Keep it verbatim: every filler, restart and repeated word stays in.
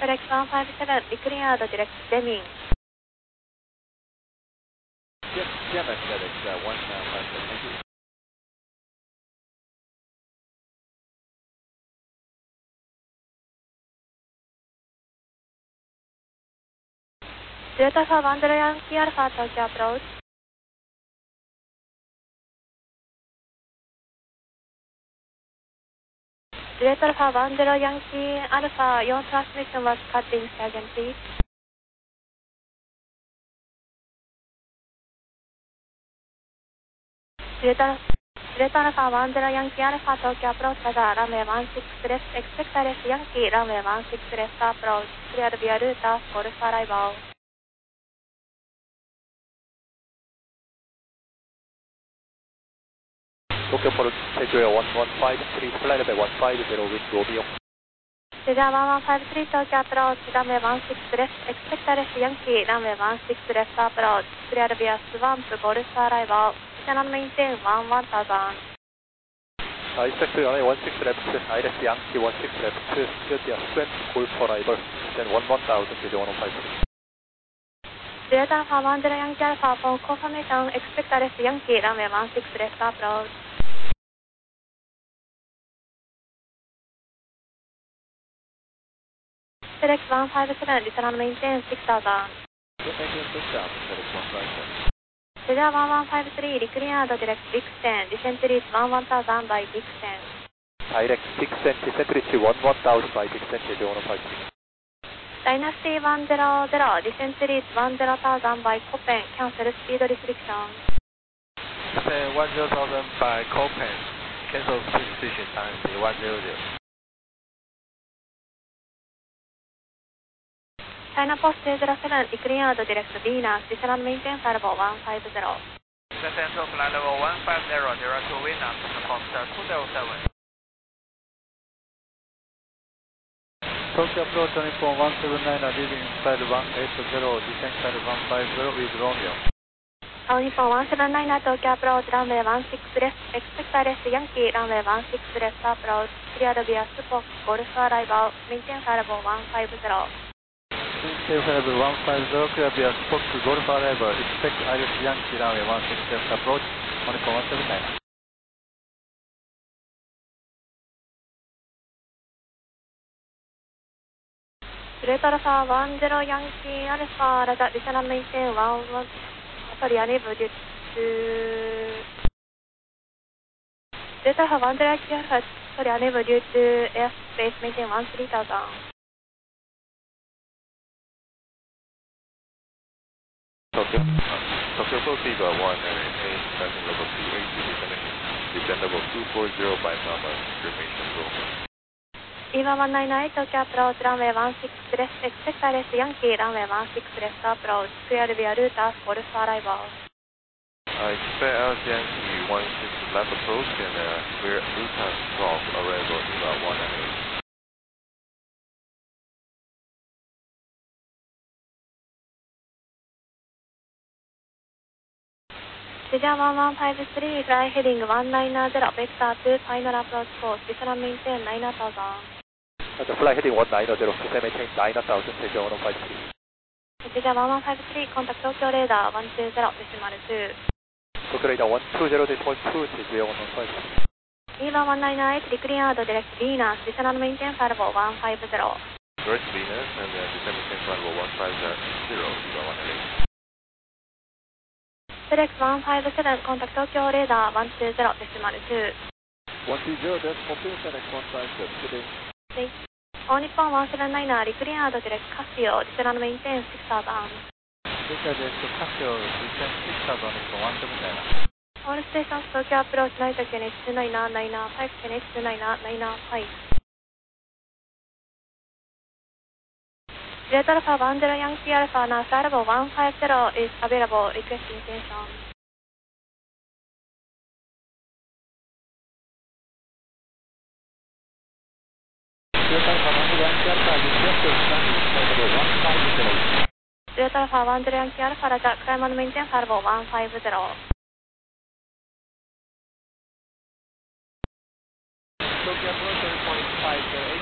F X one five seven, declared direct Deming. Yep, yeah, that's that. It's uh, one five seven. Thank you. Delta Alpha one zero Yankee Alpha, Tokyo approach. Delta Alpha one zero Yankee Alpha, your transmission was cut in again, please. Delta, Delta Alpha one zero Yankee Alpha, Tokyo approach, runway one six left, expect left Yankee, runway one six left approach, cleared via route, Golf arrival. Tokyo approach, Tokyo one one five three, flight level one five zero with Romeo. Cedar one one five three, Tokyo approach, runway one six left, expect left Yankee, runway one six left approach, cleared via Swamp, Golf arrival, channel maintain one one thousand. I expect runway one six left, I left Yankee one six left, cleared via Swamp, Golf arrival, then one one thousand to the one one five three. Delta Alpha one zero Yankee Alpha, for confirmation, expect left Yankee, runway one six left approach. F X one five seven, return maintain six thousand. Yes, I can six thousand, F X one five seven. Cedar one one five three, declared direct Dixon, descent reach one one thousand by Dixon. Direct Dixon, descent reach one one thousand by Dixon to the one one five three. Dynasty one zero zero, descent reach one zero thousand by Copen, cancel speed restriction. Descent one zero thousand by Copen, cancel speed restriction, Dynasty one zero zero. China Post two zero seven, declared direct Venus, descent maintain flight level one five zero. Descent to flight level one five zero, direct to Venus, Post two zero seven. Tokyo approach Nippon one seven nine, leaving flight one eight zero, descent flight one five zero with Romeo. All Nippon one seven nine, Tokyo approach, runway one six left, expect left Yankee, runway one six left approach, cleared via Spock, Golf arrival, maintain flight level one five zero. Maintain flight level one five zero, cleared via Spock, Golf arrival, expect Iris Yankee, runway one six left approach, Nippon one seven nine. Delta Alpha one zero Yankee Alpha, Roger, additional maintain one one, sorry, unable due to... Delta Alpha one zero Yankee Alpha, sorry, unable due to airspace maintain one three thousand. Tokyo, uh, Tokyo approach Eva one and maintain passing level two eight two, descending, descend level two four zero by Mama, information Romeo. Eva one nine nine, Tokyo approach, runway one six left, expect left Yankee, runway one six left approach, cleared via route, Golf arrival. I expect Alice Yankee one six left approach and uh, clear Lutas Golf arrival Eva one and eight. Cedar one one five three, fly heading one nine zero, vector two, final approach course, descent maintain nine thousand. At the flight heading one nine zero, descent maintain nine thousand, Tokyo one one five three. Cedar one one five three, contact Tokyo radar one two zero, decimal two. Tokyo radar one two zero, decimal two, Tokyo one one five three. Eva one nine nine, declared direct Venus, descent maintain flight level one five zero. Direct Venus and uh, descend maintain flight level one five zero, Eva one and eight. F X one five seven, contact Tokyo radar one two zero, decimal two. one two zero, decimal two, F X one five seven, today. Okay. All Nippon one seven nine, declared direct Casio, descent maintain six thousand. Declared direct Casio, descend six thousand, Nippon one seven nine. All stations, Tokyo approach, Naita K N H two nine nine five, K N H two nine nine five. Delta Alpha one zero Yankee Alpha, now flight level one five zero is available, request intention. Delta Alpha one zero Yankee Alpha, request expanding flight level one five zero. Delta Alpha one zero Yankee Alpha, Roger, climb and maintain flight level one five zero. Tokyo approach, point five zero eight.